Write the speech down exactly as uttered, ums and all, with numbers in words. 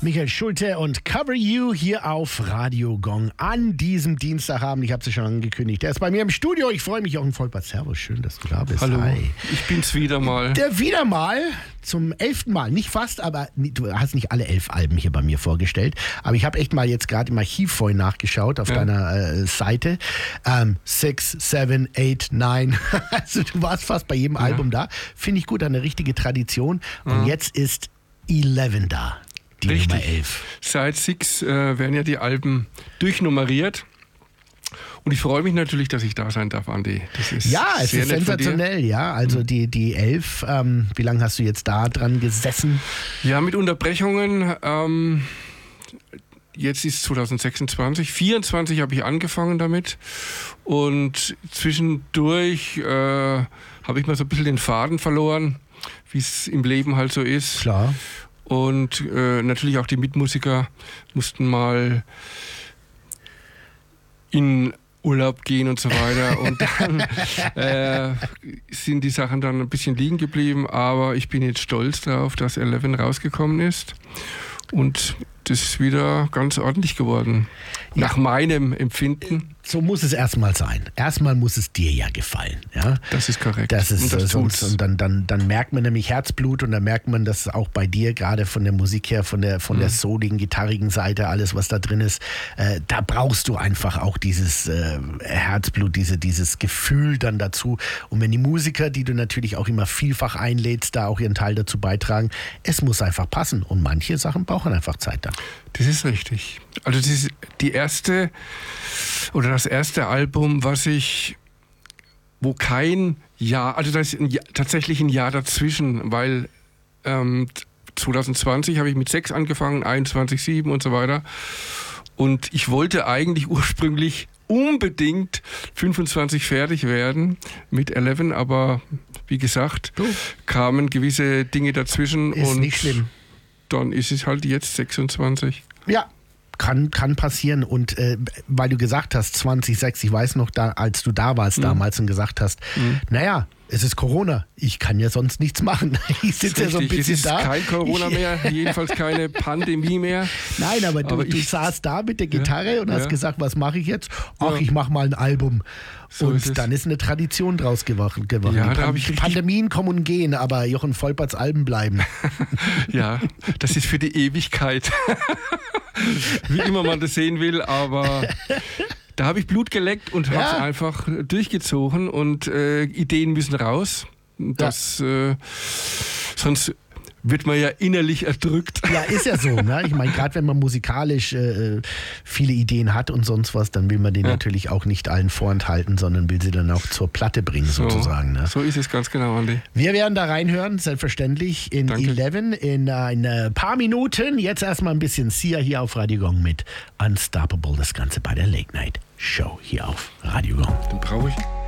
Michael Schulte und Cover You hier auf Radio Gong an diesem Dienstagabend. Ich habe es schon angekündigt. Er ist bei mir im Studio. Ich freue mich, Jochen Volpert. Servus, schön, dass du da bist. Hallo, Hi. ich bin's wieder mal. Der wieder mal, zum elften Mal. Nicht fast, aber du hast nicht alle elf Alben hier bei mir vorgestellt. Aber ich habe echt mal jetzt gerade im Archiv vorhin nachgeschaut auf ja. deiner äh, Seite. Ähm, six, seven, eight, nine. Also du warst fast bei jedem ja. Album da. Finde ich gut, eine richtige Tradition. Und ja. jetzt ist elf da. Die Richtig. Nummer elf. Seit Six äh, werden ja die Alben durchnummeriert. Und ich freue mich natürlich, dass ich da sein darf, Andi. Das ist ja, es sehr ist nett sensationell, ja. Also mhm. die, die elf, ähm, wie lange hast du jetzt da dran gesessen? Ja, mit Unterbrechungen. Ähm, jetzt ist zwanzig sechsundzwanzig. vierundzwanzig habe ich angefangen damit. Und zwischendurch äh, habe ich mal so ein bisschen den Faden verloren, wie es im Leben halt so ist. Klar. Und äh, natürlich auch die Mitmusiker mussten mal in Urlaub gehen und so weiter. Und dann äh, sind die Sachen dann ein bisschen liegen geblieben. Aber ich bin jetzt stolz darauf, dass elf rausgekommen ist. Und das ist wieder ganz ordentlich geworden. Ja. Nach meinem Empfinden. So muss es erstmal sein. Erstmal muss es dir ja gefallen. Ja? Das ist korrekt. Das ist, und das sonst, und dann, dann, dann merkt man nämlich Herzblut und dann merkt man, dass auch bei dir, gerade von der Musik her, von der, von mhm. der souligen, gitarrigen Seite, alles, was da drin ist, äh, da brauchst du einfach auch dieses äh, Herzblut, diese, dieses Gefühl dann dazu. Und wenn die Musiker, die du natürlich auch immer vielfach einlädst, da auch ihren Teil dazu beitragen, es muss einfach passen. Und manche Sachen brauchen einfach Zeit dann. Das ist richtig. Also das ist die erste oder das erste Album, was ich, wo kein Jahr, also da ist ein Jahr, tatsächlich ein Jahr dazwischen, weil ähm, zwanzig zwanzig habe ich mit sechs angefangen, einundzwanzig, sieben und so weiter. Und ich wollte eigentlich ursprünglich unbedingt fünfundzwanzig fertig werden mit elf, aber wie gesagt, oh. kamen gewisse Dinge dazwischen. Ist und nicht schlimm. Dann ist es halt jetzt sechsundzwanzig. Ja, kann, kann passieren. Und äh, weil du gesagt hast, zwanzig sechs, ich weiß noch, da, als du da warst mhm. damals und gesagt hast, mhm. naja, es ist Corona, ich kann ja sonst nichts machen. Ich sitze ja so ein bisschen es ist da. Kein Corona mehr, jedenfalls keine Pandemie mehr. Nein, aber du, aber du ich, saßt da mit der Gitarre ja, und hast ja. gesagt, was mache ich jetzt? Ach, ja. ich mache mal ein Album. So und ist dann ist eine Tradition draus geworden. Ja, die da Pan- ich Pandemien kommen und gehen, aber Jochen Volperts Alben bleiben. Ja, das ist für die Ewigkeit. Wie immer man das sehen will, aber da habe ich Blut geleckt und habe es ja. einfach durchgezogen und äh, Ideen müssen raus. Das, ja. äh, sonst wird man ja innerlich erdrückt. Ja, ist ja so. Ne? Ich meine, gerade wenn man musikalisch äh, viele Ideen hat und sonst was, dann will man den ja. natürlich auch nicht allen vorenthalten, sondern will sie dann auch zur Platte bringen, so, sozusagen. Ne? So ist es ganz genau, Andi. Wir werden da reinhören, selbstverständlich, in elf in ein paar Minuten. Jetzt erstmal ein bisschen Sia hier auf Radio Gong mit Unstoppable. Das Ganze bei der Late Night Show hier auf Radio Gong. Den brauche ich.